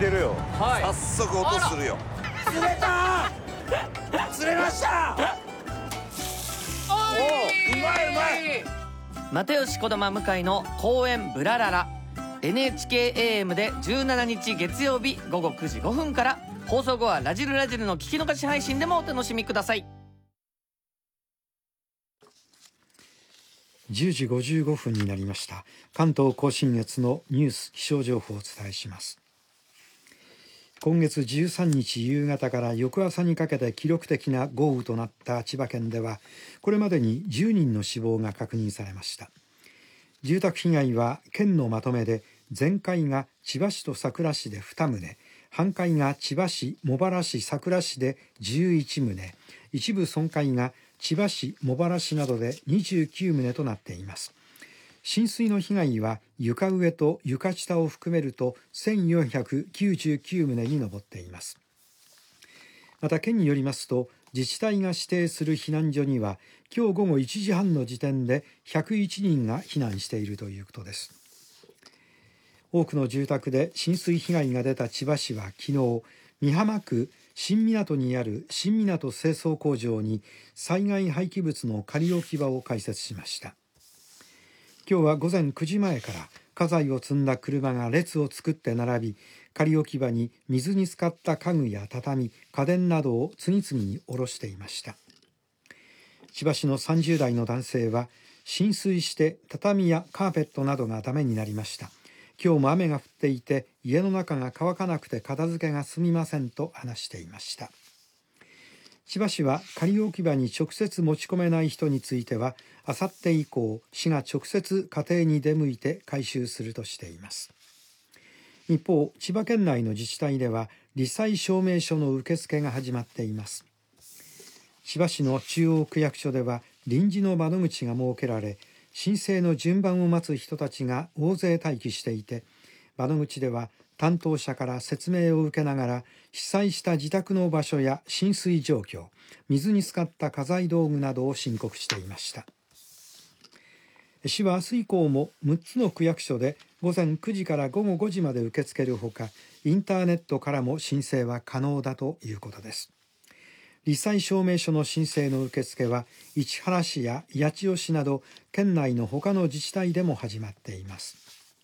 でるよ。 はい、 早速音するよ。 釣れたー、釣れました。 おうまいうまい。 又吉児玉向井の公演ブラララ NHKAM で17日月曜日午後9時5分から、放送後はラジルラジルの聞き逃し配信でもお楽しみください。 10時55分になりました。関東甲信越のニュース気象情報をお伝えします。今月13日夕方から翌朝にかけて記録的な豪雨となった千葉県では、これまでに10人の死亡が確認されました。住宅被害は県のまとめで、全壊が千葉市と佐倉市で2棟、半壊が千葉市、茂原市、佐倉市で11棟、一部損壊が千葉市、茂原市などで29棟となっています。浸水の被害は床上と床下を含めると1499棟に上っています。また県によりますと、自治体が指定する避難所には今日午後1時半の時点で101人が避難しているということです。多くの住宅で浸水被害が出た千葉市は昨日、美浜区新港にある新港清掃工場に災害廃棄物の仮置き場を開設しました。今日は午前9時前から家財を積んだ車が列を作って並び、仮置き場に水に浸かった家具や畳、家電などを次々に下ろしていました。千葉市の30代の男性は、浸水して畳やカーペットなどがダメになりました。今日も雨が降っていて家の中が乾かなくて片付けが済みませんと話していました。千葉市は仮置き場に直接持ち込めない人については、あさって以降市が直接家庭に出向いて回収するとしています。一方、千葉県内の自治体では罹災証明書の受付が始まっています。千葉市の中央区役所では臨時の窓口が設けられ、申請の順番を待つ人たちが大勢待機していて、窓口では担当者から説明を受けながら、被災した自宅の場所や浸水状況、水に浸かった家財道具などを申告していました。市は明日以降も6つの区役所で午前9時から午後5時まで受け付けるほか、インターネットからも申請は可能だということです。罹災証明書の申請の受付は市原市や八千代市など県内の他の自治体でも始まっています。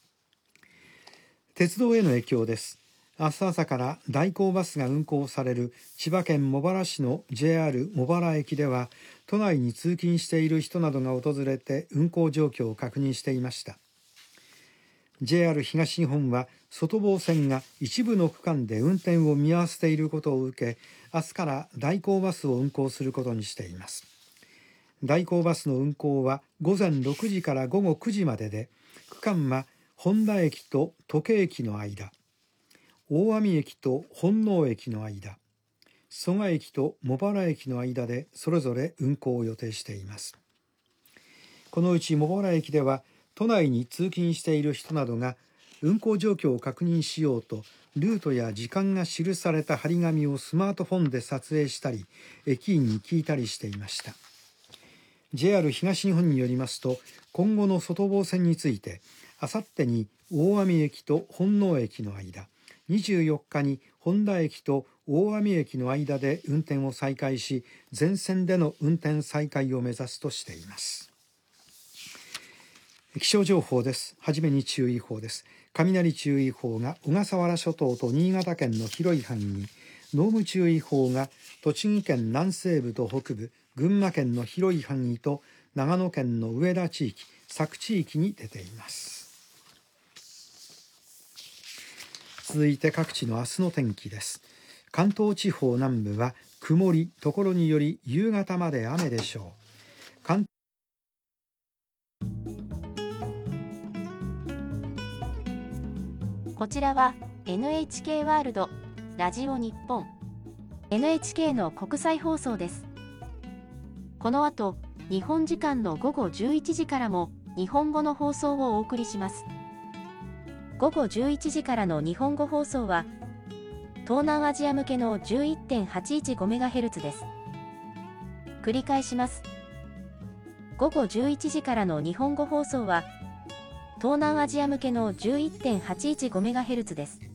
鉄道への影響です。明日朝から代行バスが運行される千葉県茂原市の JR 茂原駅では、都内に通勤している人などが訪れて運行状況を確認していました。JR 東日本は外房線が一部の区間で運転を見合わせていることを受け、明日から代行バスを運行することにしています。代行バスの運行は午前6時から午後9時までで、区間は本田駅と土気駅の間、大網駅と本納駅の間、蘇我駅と茂原駅の間でそれぞれ運行を予定しています。このうち茂原駅では、都内に通勤している人などが運行状況を確認しようと、ルートや時間が記された張り紙をスマートフォンで撮影したり、駅員に聞いたりしていました。JR 東日本によりますと、今後の外房線について、あさってに大網駅と本納駅の間、24日に本田駅と大網駅の間で運転を再開し、全線での運転再開を目指すとしています。気象情報です。はじめに注意報です。雷注意報が小笠原諸島と新潟県の広い範囲に、濃霧注意報が栃木県南西部と北部、群馬県の広い範囲と長野県の上田地域、佐久地域に出ています。続いて各地の明日の天気です。関東地方南部は曇り、ところにより夕方まで雨でしょう。 こちらは NHK ワールドラジオ日本 NHK の国際放送です。この後、日本時間の午後11時からも日本語の放送をお送りします。午後11時からの日本語放送は東南アジア向けの 11.815MHz です。繰り返します。午後11時からの日本語放送は東南アジア向けの 11.815MHz です。